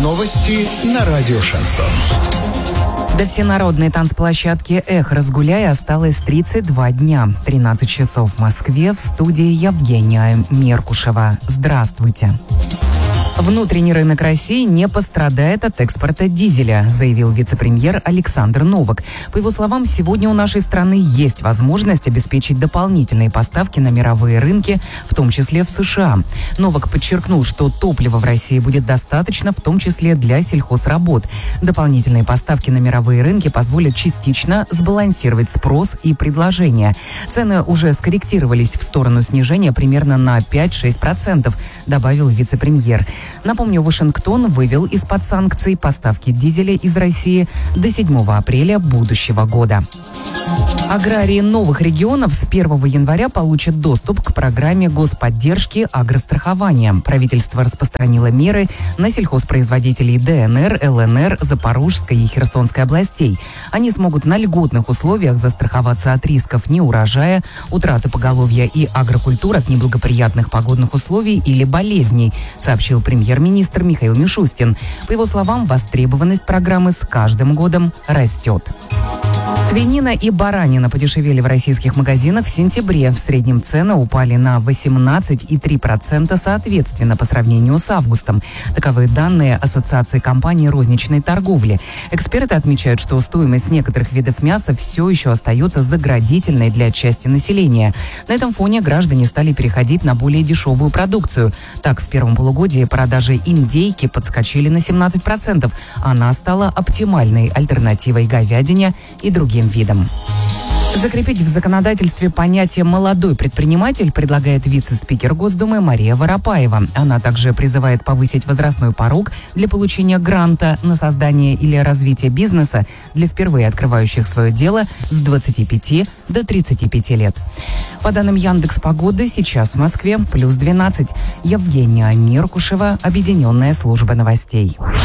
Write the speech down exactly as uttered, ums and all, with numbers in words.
Новости на радио «Шансон». До всенародной танцплощадки «Эх, разгуляй» осталось тридцать два дня. тринадцать часов в Москве. В студии Евгения Меркушева. Здравствуйте. Внутренний рынок России не пострадает от экспорта дизеля, заявил вице-премьер Александр Новак. По его словам, сегодня у нашей страны есть возможность обеспечить дополнительные поставки на мировые рынки, в том числе в США. Новак подчеркнул, что топлива в России будет достаточно, в том числе для сельхозработ. Дополнительные поставки на мировые рынки позволят частично сбалансировать спрос и предложение. Цены уже скорректировались в сторону снижения примерно на пять-шесть процентов, добавил вице-премьер. Напомню, Вашингтон вывел из-под санкций поставки дизеля из России до седьмого апреля будущего года. Аграрии новых регионов с первого января получат доступ к программе господдержки агрострахования. Правительство распространило меры на сельхозпроизводителей ДНР, ЛНР, Запорожской и Херсонской областей. Они смогут на льготных условиях застраховаться от рисков неурожая, утраты поголовья и агрокультур от неблагоприятных погодных условий или болезней, сообщил премьер-министр Михаил Мишустин. По его словам, востребованность программы с каждым годом растет. Свинина и баранина подешевели в российских магазинах в сентябре. В среднем цены упали на восемнадцать и три десятых процента соответственно по сравнению с августом. Таковы данные Ассоциации компаний розничной торговли. Эксперты отмечают, что стоимость некоторых видов мяса все еще остается заградительной для части населения. На этом фоне граждане стали переходить на более дешевую продукцию. Так, в первом полугодии продажи индейки подскочили на семнадцать процентов. Она стала оптимальной альтернативой говядине и другим видам. Закрепить в законодательстве понятие «молодой предприниматель» предлагает вице-спикер Госдумы Мария Воропаева. Она также призывает повысить возрастной порог для получения гранта на создание или развитие бизнеса для впервые открывающих свое дело с двадцати пяти до тридцати пяти лет. По данным Яндекс.Погоды, сейчас в Москве плюс двенадцать. Евгения Меркушева, Объединенная служба новостей.